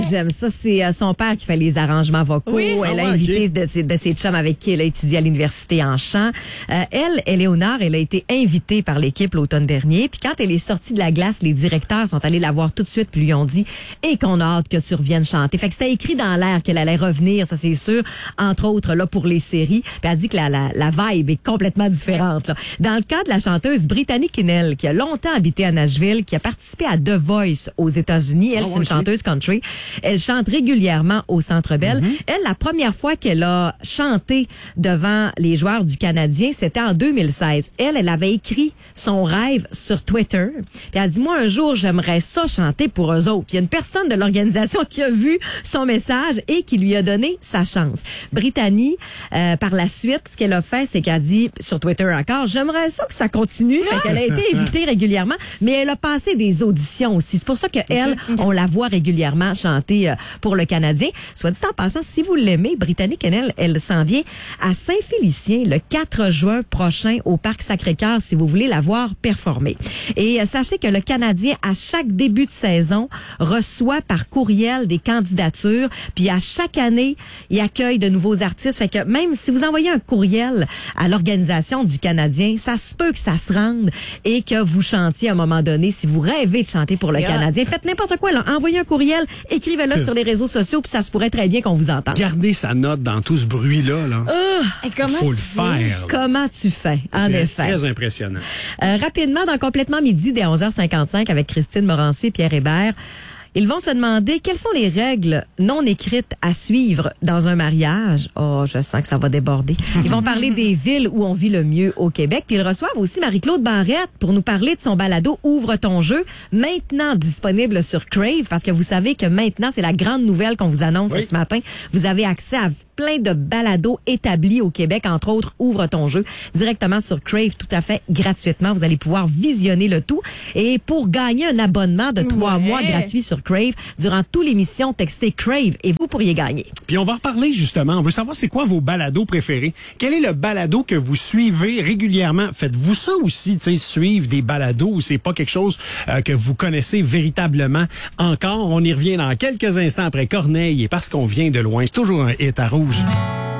j'aime ça. C'est son père qui fait les arrangements vocaux. Oui? Elle a invité de ses chums avec qui elle a étudié à l'université en chant. Éléonore, elle a été invitée par l'équipe l'automne dernier. Puis quand elle est sortie de la glace, les directeurs sont allés la voir tout de suite puis lui ont dit « Et qu'on a hâte que tu reviennes chanter ». Fait que c'était écrit dans l'air qu'elle allait revenir, ça c'est sûr, entre autres là pour les séries. Puis elle a dit que la vibe est complètement différente. Là. Dans le cas de la chanteuse Brittany Kennel, qui a longtemps habité à Nashville, qui a participé à The Voice aux États-Unis, elle, c'est une chanteuse country. Elle chante régulièrement au Centre Bell. Elle, la première fois qu'elle a chanté devant les joueurs du Canadien, c'était en 2016. Elle avait écrit son rêve sur Twitter. Puis elle a dit, moi, un jour, j'aimerais ça chanter pour eux autres. Puis il y a une personne de l'organisation qui a vu son message et qui lui a donné sa chance. Brittany, par la suite, ce qu'elle a fait, c'est qu'elle a dit sur Twitter encore, j'aimerais ça que ça continue. Fait qu'elle a été invitée régulièrement, mais elle a passé des auditions aussi. C'est pour ça qu'elle, on la voit régulièrement chanter pour le Canadien. Soit dit en passant, si vous l'aimez, Brittany Kennel, elle s'en vient à Saint-Félicien le 4 juin prochain au Parc Sacré-Cœur si vous voulez la voir performer. Et sachez que le Canadien, à chaque début de saison, reçoit par courriel des candidatures, puis à chaque année, il accueille de nouveaux artistes. Fait que même si vous envoyez un courriel à l'organisation du Canadien, ça se peut que ça se rende et que vous chantiez à un moment donné. Si vous rêvez de chanter pour le Canadien, faites n'importe quoi. Là. Envoyez un courriel, écrivez-le sur les réseaux sociaux, puis ça se pourrait très bien qu'on vous entende. Gardez sa note dans tout ce bruit-là. Là. Faut le faire. Là. Comment tu fais, en effet. Très impressionnant. Rapidement, dans Complètement midi, dès 11h55, avec Christine Morancy et Pierre Hébert, ils vont se demander quelles sont les règles non écrites à suivre dans un mariage. Oh, je sens que ça va déborder. Ils vont parler des villes où on vit le mieux au Québec. Puis ils reçoivent aussi Marie-Claude Barrette pour nous parler de son balado Ouvre ton jeu, maintenant disponible sur Crave, parce que vous savez que maintenant, c'est la grande nouvelle qu'on vous annonce ce matin. Vous avez accès à plein de balados établis au Québec, entre autres Ouvre ton jeu, directement sur Crave, tout à fait gratuitement. Vous allez pouvoir visionner le tout. Et pour gagner un abonnement de 3 mois gratuit sur Crave, durant toute l'émission, textez Crave et vous pourriez gagner. Puis on va reparler justement, on veut savoir c'est quoi vos balados préférés. Quel est le balado que vous suivez régulièrement? Faites-vous ça aussi, tu sais, suivre des balados ou c'est pas quelque chose que vous connaissez véritablement encore? On y revient dans quelques instants après Corneille et parce qu'on vient de loin. C'est toujours un hit à Rouge.